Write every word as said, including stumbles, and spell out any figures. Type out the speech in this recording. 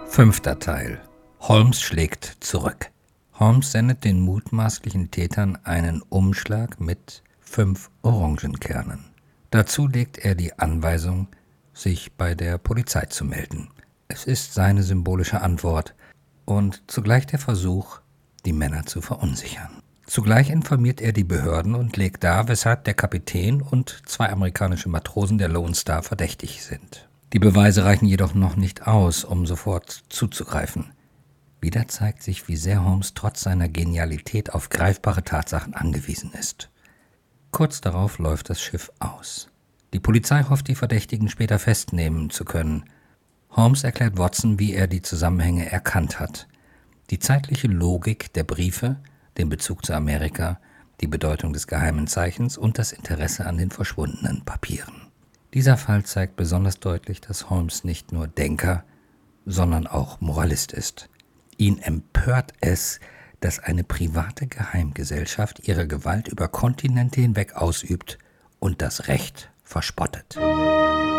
Fünfter Teil. Holmes schlägt zurück. Holmes sendet den mutmaßlichen Tätern einen Umschlag mit fünf Orangenkernen. Dazu legt er die Anweisung, sich bei der Polizei zu melden. Es ist seine symbolische Antwort und zugleich der Versuch, die Männer zu verunsichern. Zugleich informiert er die Behörden und legt dar, weshalb der Kapitän und zwei amerikanische Matrosen der Lone Star verdächtig sind. Die Beweise reichen jedoch noch nicht aus, um sofort zuzugreifen. Wieder zeigt sich, wie sehr Holmes trotz seiner Genialität auf greifbare Tatsachen angewiesen ist. Kurz darauf läuft das Schiff aus. Die Polizei hofft, die Verdächtigen später festnehmen zu können. Holmes erklärt Watson, wie er die Zusammenhänge erkannt hat. Die zeitliche Logik der Briefe, den Bezug zu Amerika, die Bedeutung des geheimen Zeichens und das Interesse an den verschwundenen Papieren. Dieser Fall zeigt besonders deutlich, dass Holmes nicht nur Denker, sondern auch Moralist ist. Ihn empört es, dass eine private Geheimgesellschaft ihre Gewalt über Kontinente hinweg ausübt und das Recht verspottet.